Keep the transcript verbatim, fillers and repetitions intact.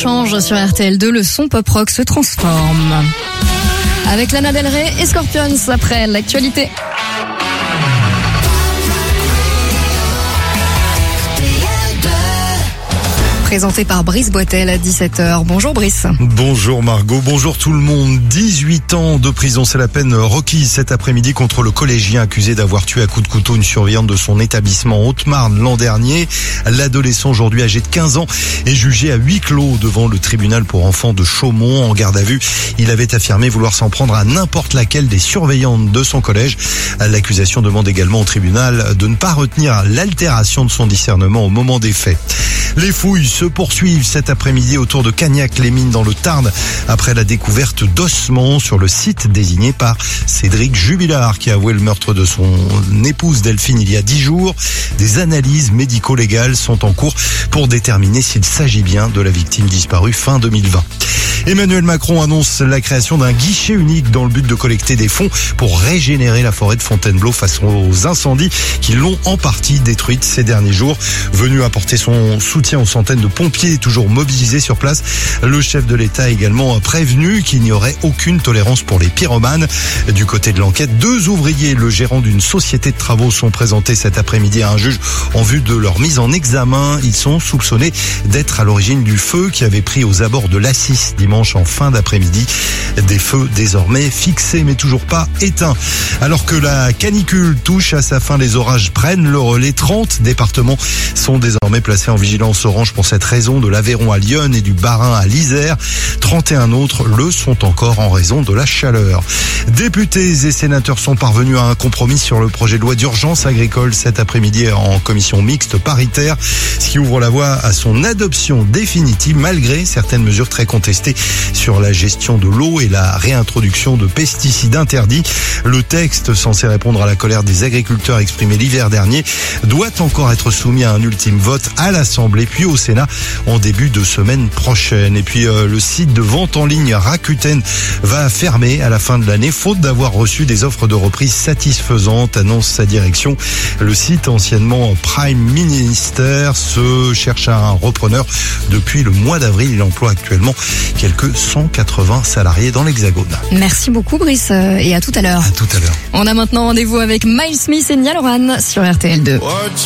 change sur R T L deux, le son pop rock se transforme. Avec Lana Del Rey et Scorpions après l'actualité. Présenté par Brice Boitel à dix-sept heures. Bonjour Brice. Bonjour Margot, bonjour tout le monde. dix-huit ans de prison, c'est la peine requise cet après-midi contre le collégien accusé d'avoir tué à coups de couteau une surveillante de son établissement en Haute-Marne l'an dernier. L'adolescent, aujourd'hui âgé de quinze ans, est jugé à huis clos devant le tribunal pour enfants de Chaumont. En garde à vue, il avait affirmé vouloir s'en prendre à n'importe laquelle des surveillantes de son collège. L'accusation demande également au tribunal de ne pas retenir l'altération de son discernement au moment des faits. Les fouilles se poursuivent cet après-midi autour de Cagnac-les-Mines dans le Tarn après la découverte d'ossements sur le site désigné par Cédric Jubilard qui a avoué le meurtre de son épouse Delphine il y a dix jours. Des analyses médico-légales sont en cours pour déterminer s'il s'agit bien de la victime disparue fin deux mille vingt. Emmanuel Macron annonce la création d'un guichet unique dans le but de collecter des fonds pour régénérer la forêt de Fontainebleau face aux incendies qui l'ont en partie détruite ces derniers jours. Venu apporter son soutien aux centaines de pompiers toujours mobilisés sur place, le chef de l'État a également prévenu qu'il n'y aurait aucune tolérance pour les pyromanes. Du côté de l'enquête, deux ouvriers, le gérant d'une société de travaux, sont présentés cet après-midi à un juge en vue de leur mise en examen. Ils sont soupçonnés d'être à l'origine du feu qui avait pris aux abords de l'A six dimanche en fin d'après-midi. Des feux désormais fixés mais toujours pas éteints. Alors que la canicule touche à sa fin, les orages prennent le relais. trente départements sont désormais placés en vigilance orange pour cette raison, de l'Aveyron à Lyon et du Bas-Rhin à l'Isère. trente et un autres le sont encore en raison de la chaleur. Députés et sénateurs sont parvenus à un compromis sur le projet de loi d'urgence agricole cet après-midi en commission mixte paritaire, ce qui ouvre la voie à son adoption définitive malgré certaines mesures très contestées sur la gestion de l'eau et la réintroduction de pesticides interdits. Le texte, censé répondre à la colère des agriculteurs exprimée l'hiver dernier, doit encore être soumis à un ultime vote à l'Assemblée puis au Sénat en début de semaine prochaine. Et puis euh, le site de vente en ligne Rakuten va fermer à la fin de l'année faute d'avoir reçu des offres de reprise satisfaisantes, annonce sa direction. Le site, anciennement Prime Minister, se cherche à un repreneur depuis le mois d'avril. Il emploie actuellement quelques cent quatre-vingts salariés dans l'Hexagone. Merci beaucoup Brice et à tout à l'heure. À tout à l'heure. On a maintenant rendez-vous avec Miles Smith et Niall Horan sur R T L deux.